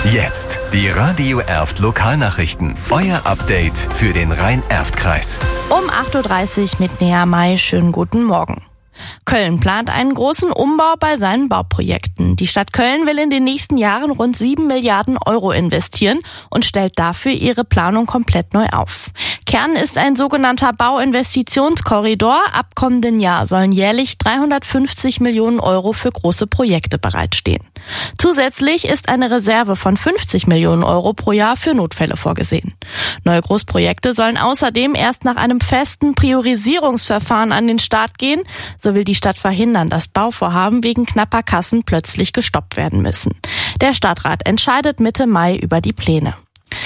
Jetzt die Radio Erft Lokalnachrichten. Euer Update für den Rhein-Erft-Kreis. Um 8.30 Uhr mit Nea May. Schönen guten Morgen. Köln plant einen großen Umbau bei seinen Bauprojekten. Die Stadt Köln will in den nächsten Jahren rund 7 Milliarden Euro investieren und stellt dafür ihre Planung komplett neu auf. Kern ist ein sogenannter Bauinvestitionskorridor. Ab kommenden Jahr sollen jährlich 350 Millionen Euro für große Projekte bereitstehen. Zusätzlich ist eine Reserve von 50 Millionen Euro pro Jahr für Notfälle vorgesehen. Neue Großprojekte sollen außerdem erst nach einem festen Priorisierungsverfahren an den Start gehen. So will die Stadt verhindern, dass Bauvorhaben wegen knapper Kassen plötzlich gestoppt werden müssen. Der Stadtrat entscheidet Mitte Mai über die Pläne.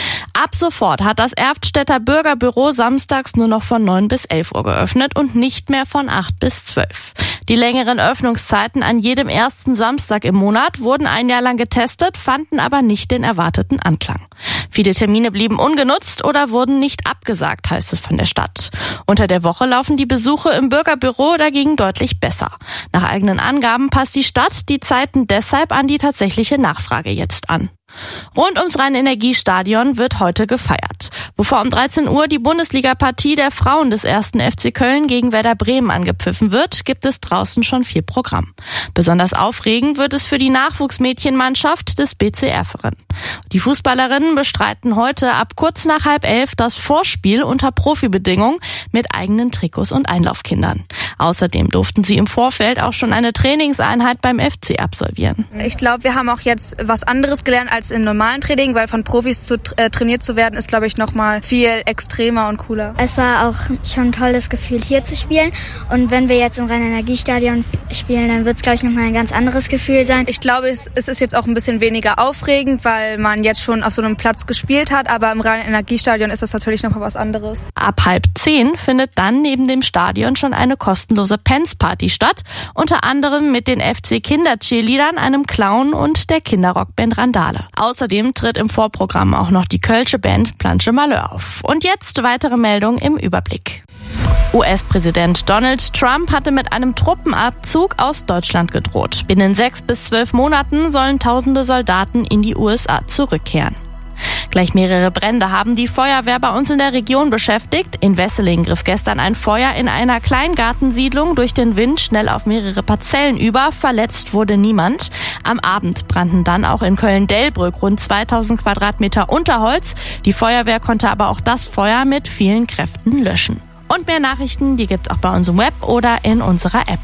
Ab sofort hat das Erftstädter Bürgerbüro samstags nur noch von 9 bis 11 Uhr geöffnet und nicht mehr von 8 bis 12. Die längeren Öffnungszeiten an jedem ersten Samstag im Monat wurden ein Jahr lang getestet, fanden aber nicht den erwarteten Anklang. Viele Termine blieben ungenutzt oder wurden nicht abgesagt, heißt es von der Stadt. Unter der Woche laufen die Besuche im Bürgerbüro dagegen deutlich besser. Nach eigenen Angaben passt die Stadt die Zeiten deshalb an die tatsächliche Nachfrage jetzt an. Rund ums Rhein-Energie-Stadion wird heute gefeiert. Bevor um 13 Uhr die Bundesliga-Partie der Frauen des 1. FC Köln gegen Werder Bremen angepfiffen wird, gibt es draußen schon viel Programm. Besonders aufregend wird es für die Nachwuchsmädchenmannschaft des BC Erferen. Die Fußballerinnen bestreiten heute ab kurz nach 10:30 das Vorspiel unter Profibedingungen mit eigenen Trikots und Einlaufkindern. Außerdem durften sie im Vorfeld auch schon eine Trainingseinheit beim FC absolvieren. Ich glaube, wir haben auch jetzt was anderes gelernt als im normalen Training, weil von Profis trainiert zu werden, ist, glaube ich, nochmal viel extremer und cooler. Es war auch schon ein tolles Gefühl, hier zu spielen. Und wenn wir jetzt im Rhein-Energie-Stadion spielen, dann wird es, glaube ich, nochmal ein ganz anderes Gefühl sein. Ich glaube, es ist jetzt auch ein bisschen weniger aufregend, weil man jetzt schon auf so einem Platz gespielt hat, aber im Rhein-Energie-Stadion ist das natürlich nochmal was anderes. Ab 9:30 findet dann neben dem Stadion schon eine kostenlose Pens-Party statt, unter anderem mit den FC-Kinder-Cheerleadern, einem Clown und der Kinderrockband Randale. Außerdem tritt im Vorprogramm auch noch die Kölsche Band Planche Malheur auf. Und jetzt weitere Meldungen im Überblick. US-Präsident Donald Trump hatte mit einem Truppenabzug aus Deutschland gedroht. Binnen 6 bis 12 Monaten sollen tausende Soldaten in die USA zurückkehren. Gleich mehrere Brände haben die Feuerwehr bei uns in der Region beschäftigt. In Wesseling griff gestern ein Feuer in einer Kleingartensiedlung durch den Wind schnell auf mehrere Parzellen über. Verletzt wurde niemand. Am Abend brannten dann auch in Köln-Delbrück rund 2000 Quadratmeter Unterholz. Die Feuerwehr konnte aber auch das Feuer mit vielen Kräften löschen. Und mehr Nachrichten, die gibt's auch bei uns im Web oder in unserer App.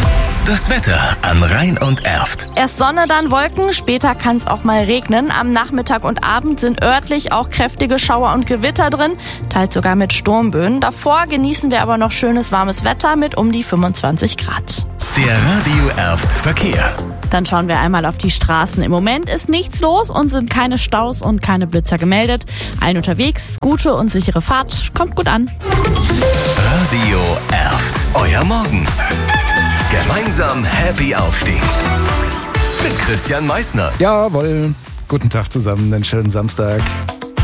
Das Wetter an Rhein und Erft. Erst Sonne, dann Wolken, später kann es auch mal regnen. Am Nachmittag und Abend sind örtlich auch kräftige Schauer und Gewitter drin, teils sogar mit Sturmböen. Davor genießen wir aber noch schönes warmes Wetter mit um die 25 Grad. Der Radio Erft Verkehr. Dann schauen wir einmal auf die Straßen. Im Moment ist nichts los und sind keine Staus und keine Blitzer gemeldet. Allen unterwegs, gute und sichere Fahrt. Kommt gut an. Radio Erft. Euer Morgen. Gemeinsam happy aufstehen. Mit Christian Meissner. Jawohl. Guten Tag zusammen, einen schönen Samstag.